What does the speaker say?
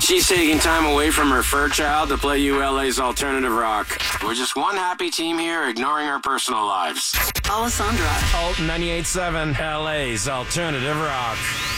She's taking time away from her fur child to play you LA's alternative rock. We're just one happy team here, ignoring our personal lives. Alessandra. Alt 98.7, LA's alternative rock.